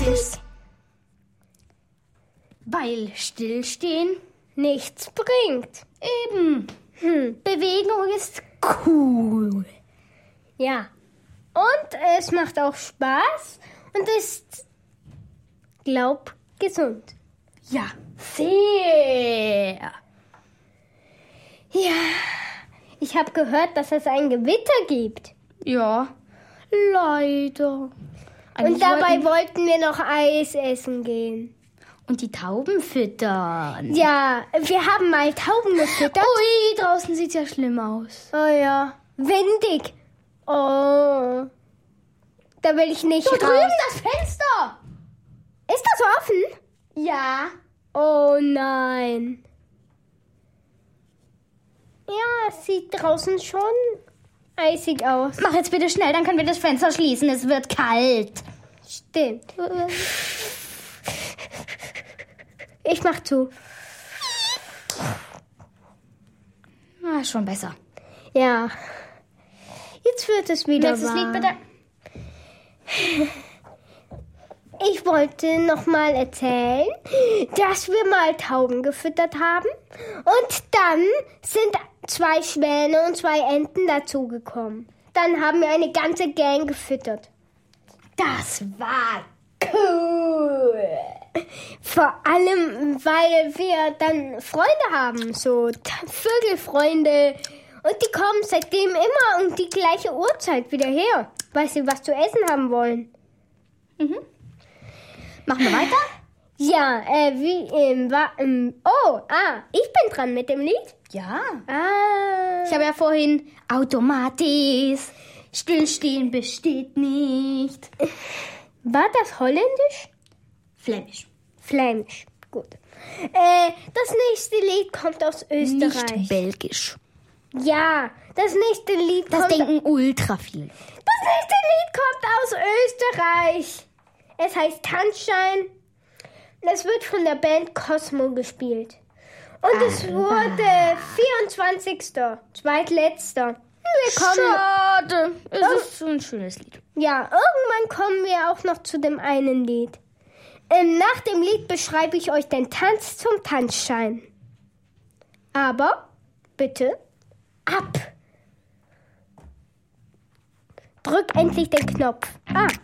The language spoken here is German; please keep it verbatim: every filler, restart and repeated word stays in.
ist. Weil Stillstehen nichts bringt. Eben. Hm. Bewegung ist cool. Ja. Und es macht auch Spaß und ist, glaub, gesund. Ja, sehr. Ja, ich habe gehört, dass es ein Gewitter gibt. Ja, leider. Und dabei wollten wir noch Eis essen gehen. Und die Tauben füttern. Ja, wir haben mal Tauben gefüttert. Ui, draußen sieht ja schlimm aus. Oh ja, windig. Oh, da will ich nicht da raus. Da drüben das Fenster. Ist das offen? Ja. Oh nein. Ja, es sieht draußen schon eisig aus. Mach jetzt bitte schnell, dann können wir das Fenster schließen. Es wird kalt. Stimmt. Ich mach zu. Ah, schon besser. Ja. Jetzt wird es wieder Letztes warm. Lied bitte. Ich wollte noch mal erzählen, dass wir mal Tauben gefüttert haben. Und dann sind zwei Schwäne und zwei Enten dazugekommen. Dann haben wir eine ganze Gang gefüttert. Das war cool. Vor allem, weil wir dann Freunde haben, so Vögelfreunde. Und die kommen seitdem immer um die gleiche Uhrzeit wieder her, weil sie was zu essen haben wollen. Mhm. Machen wir weiter? Ja, äh, wie, ähm, war, ähm, oh, ah, ich bin dran mit dem Lied? Ja. Ah. Ich habe ja vorhin automatisch, Stillstehen besteht nicht. War das holländisch? Flämisch. Flämisch, gut. Äh, das nächste Lied kommt aus Österreich. Nicht belgisch. Ja, das nächste Lied das kommt... Das denken ultra viele. Das nächste Lied kommt aus Österreich. Es heißt Tanzschein. Es wird von der Band Cosmo gespielt. Und ah, es wurde vierundzwanzigster Zweitletzter. Schade. Es oh. ist so ein schönes Lied. Ja, irgendwann kommen wir auch noch zu dem einen Lied. Ähm, nach dem Lied beschreibe ich euch den Tanz zum Tanzschein. Aber bitte ab. Drück endlich den Knopf. Ah.